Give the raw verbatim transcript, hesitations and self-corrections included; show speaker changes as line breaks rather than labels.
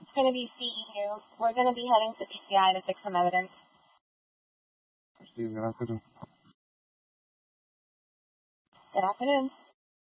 It's going to be C E U. We're going to be heading to P C I to take some evidence.
Sí, gracias.
Good afternoon.